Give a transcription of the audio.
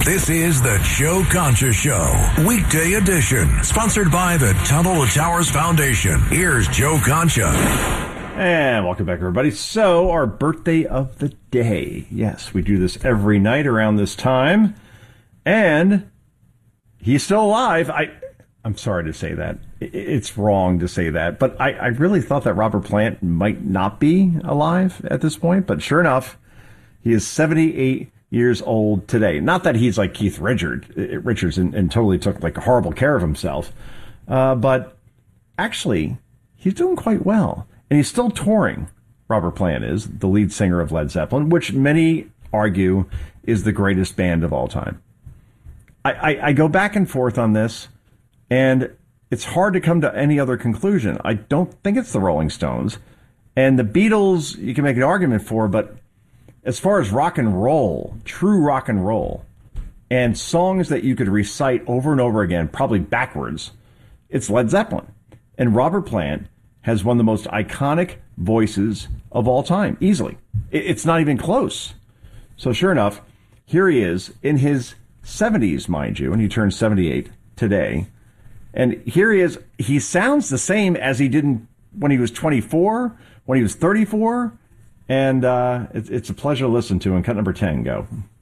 This is the Joe Concha Show, weekday edition, sponsored by the Tunnel to Towers Foundation. Here's Joe Concha. And welcome back, everybody. So, our birthday of the day. Yes, we do this every night around this time. And he's still alive. I'm sorry to say that. It's wrong to say that. But I really thought that Robert Plant might not be alive at this point. But sure enough, he is 78 years old today. Not that he's like Keith Richards and totally took like horrible care of himself. But actually, he's doing quite well. And he's still touring. Robert Plant is the lead singer of Led Zeppelin, which many argue is the greatest band of all time. I go back and forth on this, and it's hard to come to any other conclusion. I don't think it's the Rolling Stones. And the Beatles, you can make an argument for, but as far as rock and roll, true rock and roll, and songs that you could recite over and over again, probably backwards, it's Led Zeppelin. And Robert Plant has one of the most iconic voices of all time, easily. It's not even close. So sure enough, here he is in his 70s, mind you, and he turned 78 today. And here he is. He sounds the same as he did when he was 24, when he was 34. And it's a pleasure to listen to. And cut number 10, go.